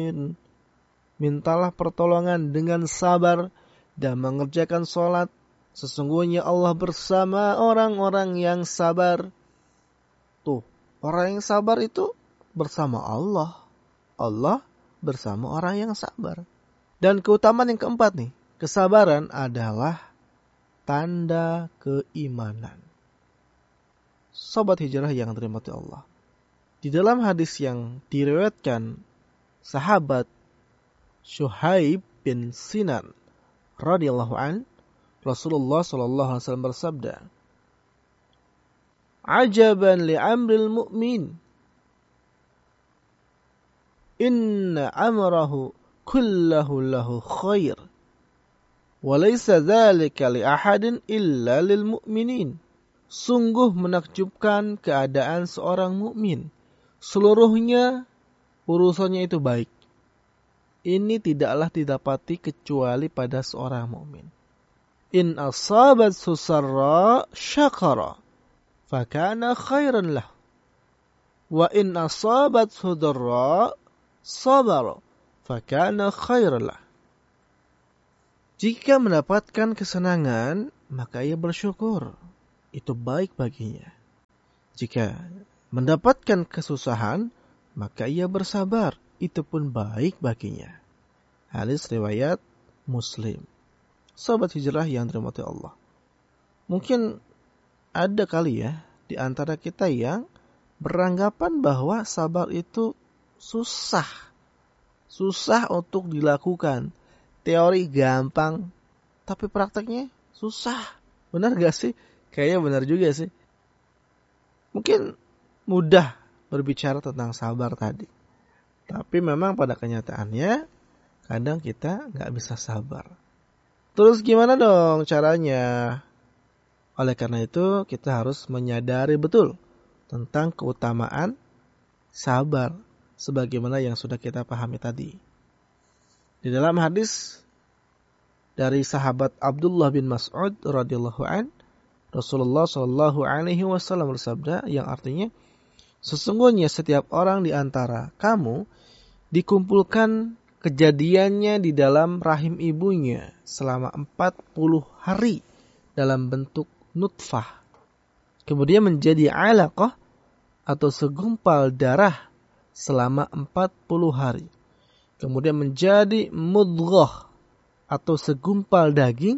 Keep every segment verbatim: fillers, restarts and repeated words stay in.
sabirin. Mintalah pertolongan dengan sabar dan mengerjakan sholat. Sesungguhnya Allah bersama orang-orang yang sabar. Tuh, orang yang sabar itu bersama Allah. Allah bersama orang yang sabar. Dan keutamaan yang keempat nih, kesabaran adalah tanda keimanan. Sobat hijrah yang dirahmati Allah. Di dalam hadis yang diriwayatkan sahabat Syuhaib bin Sinan radhiyallahu an, Rasulullah sallallahu alaihi wasallam bersabda, "Ajaban li amril mu'min, inna amrahu kullahu lahu khair, wa laysa dzalika li ahadin illa lil mu'minin." Sungguh menakjubkan keadaan seorang mukmin. Seluruhnya urusannya itu baik. Ini tidaklah didapati kecuali pada seorang mukmin. In asabat susarra syakara, fakana khairan lah. Wa in asabat sudarra sabara, fakana khairan lah. Jika mendapatkan kesenangan, maka ia bersyukur. Itu baik baginya. Jika mendapatkan kesusahan, maka ia bersabar. Itu pun baik baginya. Hadis riwayat Muslim. Sahabat hijrah yang dirahmati Allah. Mungkin ada kali ya di antara kita yang beranggapan bahwa sabar itu susah. Susah untuk dilakukan. Teori gampang, tapi prakteknya susah. Benar gak sih? Kayaknya benar juga sih. Mungkin mudah berbicara tentang sabar tadi. Tapi memang pada kenyataannya kadang kita gak bisa sabar. Terus gimana dong caranya? Oleh karena itu kita harus menyadari betul tentang keutamaan sabar. Sebagaimana yang sudah kita pahami tadi. Di dalam hadis dari sahabat Abdullah bin Mas'ud radhiyallahu an, Rasulullah shallallahu alaihi wasallam bersabda yang artinya, sesungguhnya setiap orang di antara kamu dikumpulkan kejadiannya di dalam rahim ibunya selama empat puluh hari dalam bentuk nutfah. Kemudian menjadi alaqah atau segumpal darah selama empat puluh hari. Kemudian menjadi mudghah atau segumpal daging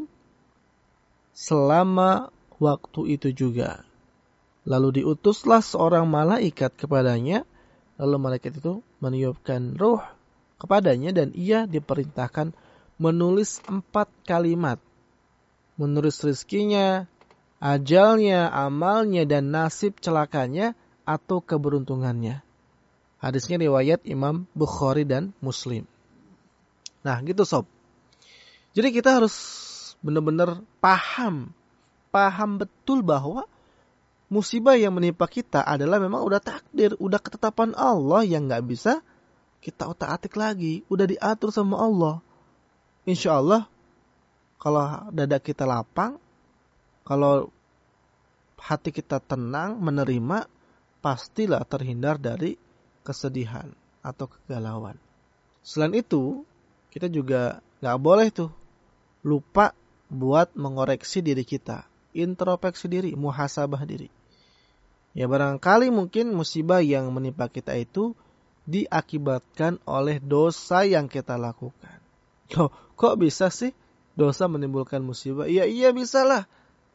selama waktu itu juga. Lalu diutuslah seorang malaikat kepadanya. Lalu malaikat itu meniupkan ruh kepadanya dan ia diperintahkan menulis empat kalimat. Menulis rizkinya, ajalnya, amalnya, dan nasib celakanya atau keberuntungannya. Hadisnya riwayat Imam Bukhari dan Muslim. Nah gitu sob. Jadi kita harus benar-benar paham. Paham betul bahwa musibah yang menimpa kita adalah memang udah takdir. Udah ketetapan Allah yang gak bisa kita otak-atik lagi. Udah diatur sama Allah. Insya Allah kalau dada kita lapang, kalau hati kita tenang, menerima, pastilah terhindar dari kesedihan atau kegalauan. Selain itu, kita juga gak boleh tuh lupa buat mengoreksi diri kita. Introspeksi diri, muhasabah diri. Ya barangkali mungkin musibah yang menimpa kita itu diakibatkan oleh dosa yang kita lakukan. Loh, kok bisa sih dosa menimbulkan musibah? Iya, iya bisa lah.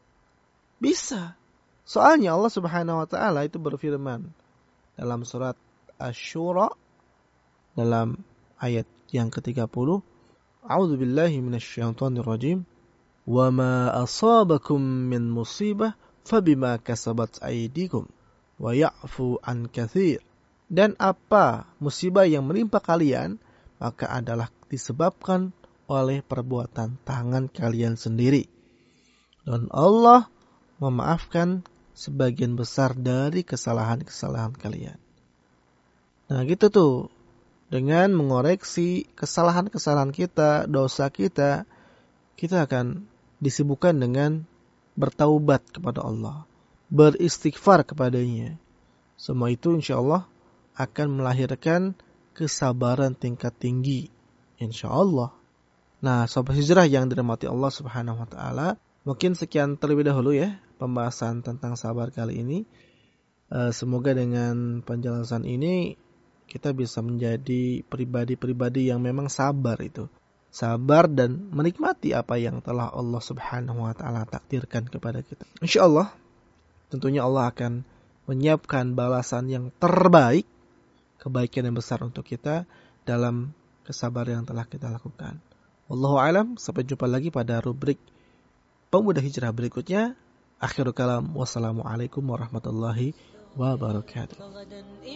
Bisa. Soalnya Allah Subhanahu wa taala itu berfirman dalam surat Asy-Syura dalam ayat yang ke tiga puluh, A'udzu billahi minasyaitonir rajim. Wa ma asabakum min musibah fabima kasabat aydikum wa ya'fu an katsir. Dan apa musibah yang menimpa kalian maka adalah disebabkan oleh perbuatan tangan kalian sendiri. Dan Allah memaafkan sebagian besar dari kesalahan-kesalahan kalian. Nah gitu tuh. Dengan mengoreksi kesalahan-kesalahan kita, dosa kita, kita akan disibukkan dengan bertaubat kepada Allah. Beristighfar kepadanya. Semua itu insya Allah akan melahirkan kesabaran tingkat tinggi. Insya Allah. Nah, sobat hijrah yang dirahmati Allah Subhanahu wa taala, mungkin sekian terlebih dahulu ya pembahasan tentang sabar kali ini. Semoga dengan penjelasan ini kita bisa menjadi pribadi-pribadi yang memang sabar itu. Sabar dan menikmati apa yang telah Allah Subhanahu wa taala takdirkan kepada kita. Insya Allah tentunya Allah akan menyiapkan balasan yang terbaik, kebaikan yang besar untuk kita dalam kesabaran yang telah kita lakukan. Wallahu a'lam, sampai jumpa lagi pada rubrik Pemuda Hijrah berikutnya. Akhirul kalam, wassalamualaikum warahmatullahi wabarakatuh.